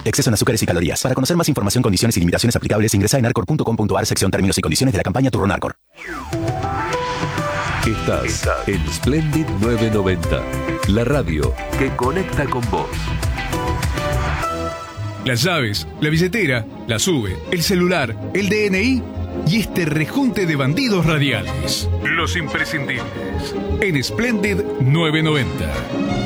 Exceso en azúcares y calorías. Para conocer más información, condiciones y limitaciones aplicables, ingresa en arcor.com.ar, sección términos y condiciones de la campaña Turrón Arcor. Estás en Splendid 990, la radio que conecta con vos. Las llaves, la billetera, la SUBE, el celular, el DNI y este rejunte de bandidos radiales. Los imprescindibles. En Splendid 990.